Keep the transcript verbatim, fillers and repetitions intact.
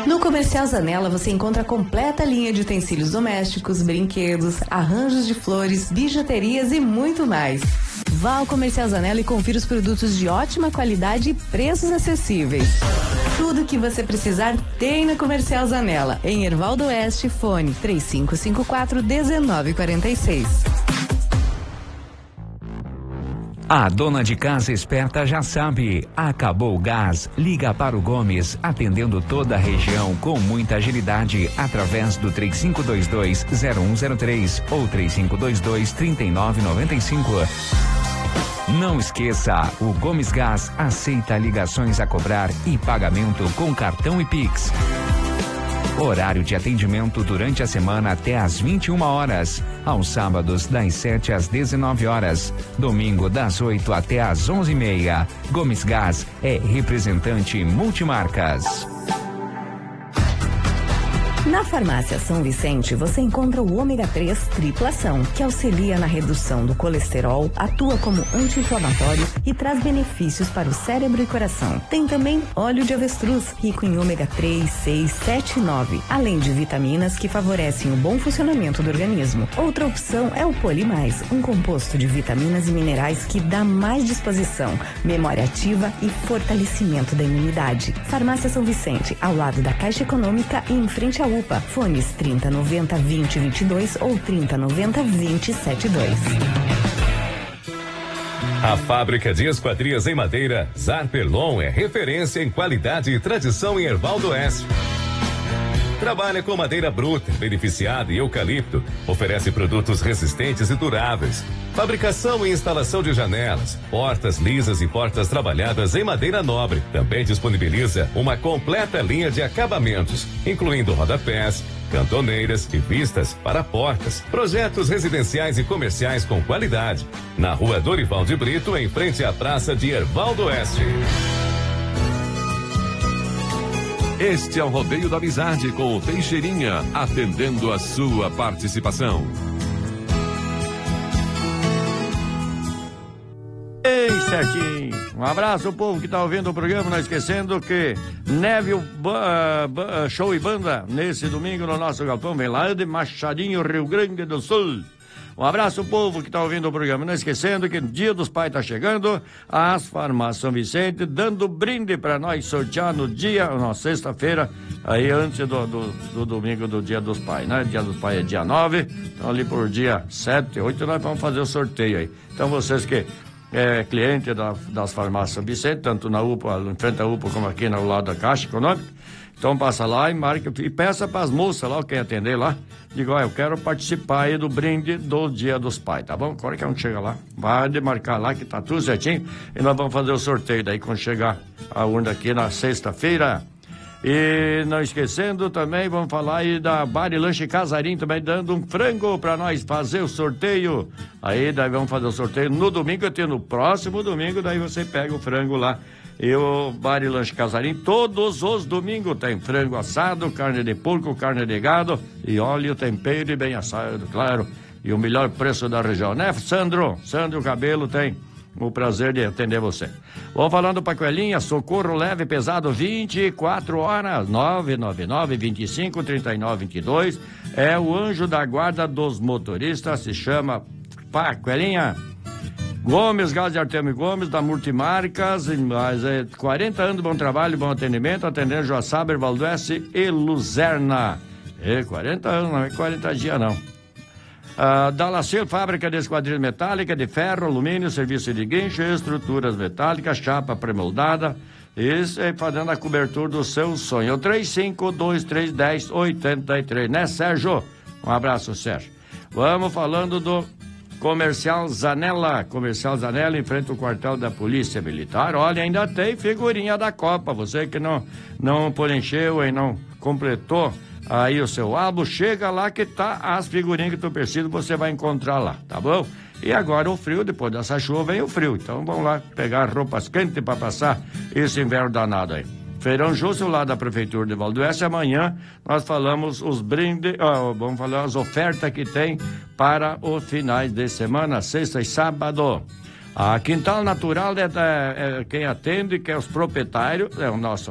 No Comercial Zanella você encontra a completa linha de utensílios domésticos, brinquedos, arranjos de flores, bijuterias e muito mais. Vá ao Comercial Zanella e confira os produtos de ótima qualidade e preços acessíveis. Tudo o que você precisar tem no Comercial Zanella, em Hervaldo Oeste, fone três cinco cinco quatro, um nove quatro seis. A dona de casa esperta já sabe, acabou o gás, liga para o Gomes, atendendo toda a região com muita agilidade, através do três cinco dois dois, zero um zero três ou três cinco dois dois, três nove nove cinco. Não esqueça, o Gomes Gás aceita ligações a cobrar e pagamento com cartão e Pix. Horário de atendimento durante a semana até às vinte e uma horas. Aos sábados, das sete às dezenove horas. Domingo, das oito até às onze e meia. Gomes Gás é representante multimarcas. Na Farmácia São Vicente, você encontra o ômega três triplação, que auxilia na redução do colesterol, atua como anti-inflamatório e traz benefícios para o cérebro e coração. Tem também óleo de avestruz, rico em ômega três, seis, sete e nove, além de vitaminas que favorecem o bom funcionamento do organismo. Outra opção é o Polimais, um composto de vitaminas e minerais que dá mais disposição, memória ativa e fortalecimento da imunidade. Farmácia São Vicente, ao lado da Caixa Econômica e em frente ao U P A. Fones trinta noventa, vinte, vinte e dois ou trinta noventa, vinte, setenta e dois. A fábrica de esquadrias em madeira Zarpelon é referência em qualidade e tradição em Hervaldo Oeste. Trabalha com madeira bruta, beneficiada e eucalipto. Oferece produtos resistentes e duráveis. Fabricação e instalação de janelas, portas lisas e portas trabalhadas em madeira nobre. Também disponibiliza uma completa linha de acabamentos, incluindo rodapés, cantoneiras e vistas para portas. Projetos residenciais e comerciais com qualidade. Na rua Dorival de Brito, em frente à praça de Hervaldo Oeste. Este é o Rodeio da Amizade com o Teixeirinha, atendendo a sua participação. Ei, certinho. Um abraço ao povo que tá ouvindo o programa, não esquecendo que Neve uh, uh, Show e Banda, nesse domingo no nosso galpão, vem lá de Machadinho, Rio Grande do Sul. Um abraço ao povo que está ouvindo o programa. Não esquecendo que o Dia dos Pais está chegando. As Farmácias São Vicente dando brinde para nós sortear no dia, na sexta-feira, aí antes do, do, do domingo do Dia dos Pais, né? Dia dos Pais é dia nove, então ali por dia sete, oito nós vamos fazer o sorteio aí. Então vocês que é cliente da, das Farmácias São Vicente, tanto na U P A, em frente à U P A, como aqui no lado da Caixa Econômica, então passa lá e marca e peça para as moças lá, quem atender lá, diga, olha, eu quero participar aí do brinde do Dia dos Pais, tá bom? Agora que a gente chega lá, vai marcar lá que tá tudo certinho e nós vamos fazer o sorteio daí quando chegar a urna aqui na sexta-feira. E não esquecendo também, vamos falar aí da Bar e Lanche Casarim também dando um frango para nós fazer o sorteio. Aí daí vamos fazer o sorteio no domingo, eu tenho no próximo domingo, daí você pega o frango lá. E o Bar e Lanche Casarim, todos os domingos tem frango assado, carne de porco, carne de gado e óleo, tempero e bem assado, claro. E o melhor preço da região, né, Sandro? Sandro Cabelo tem o prazer de atender você. Vou falando para Coelhinha, socorro leve e pesado, vinte e quatro horas, nove nove nove, vinte e cinco, trinta e nove, vinte e dois. É o anjo da guarda dos motoristas, se chama Pá, Coelhinha. Gomes, Gás de Artemio Gomes, da Multimarcas, mais é, quarenta anos de bom trabalho, bom atendimento, atendendo Joaçaba, Valdoeste e Luzerna. É, quarenta anos, não é quarenta dias não. Ah, Dalacil, fábrica de esquadrilha metálica, de ferro, alumínio, serviço de guincho, estruturas metálicas, chapa pré-moldada, isso é fazendo a cobertura do seu sonho. três cinco dois três, dez, oitenta e três, né, Sérgio? Um abraço, Sérgio. Vamos falando do Comercial Zanella, Comercial Zanella em frente ao quartel da Polícia Militar. Olha, ainda tem figurinha da Copa. Você que não, não preencheu e não completou aí o seu álbum, chega lá que tá as figurinhas que tu precisa, você vai encontrar lá, tá bom? E agora o frio, depois dessa chuva vem o frio. Então vamos lá pegar roupas quentes para passar esse inverno danado aí. Feirão Justo, lá da Prefeitura de Valdoeste. Amanhã nós falamos os brindes, oh, vamos falar as ofertas que tem para os finais de semana, sexta e sábado. A Quintal Natural é, é, é quem atende, que é os proprietários, é o nosso